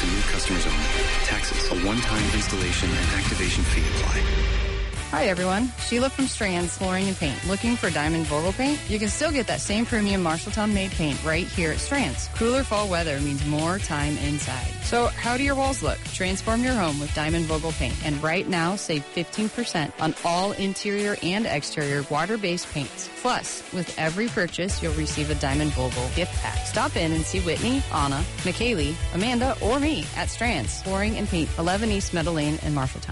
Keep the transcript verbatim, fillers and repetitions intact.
new customers only. Taxes, a one-time installation and activation fee apply. Hi everyone, Sheila from Strands Flooring and Paint. Looking for Diamond Vogel paint? You can still get that same premium Marshalltown made paint right here at Strands. Cooler fall weather means more time inside. So how do your walls look? Transform your home with Diamond Vogel paint. And right now, save fifteen percent on all interior and exterior water-based paints. Plus, with every purchase, you'll receive a Diamond Vogel gift pack. Stop in and see Whitney, Anna, McKaylee, Amanda, or me at Strands Flooring and Paint, eleven East Meadow Lane in Marshalltown.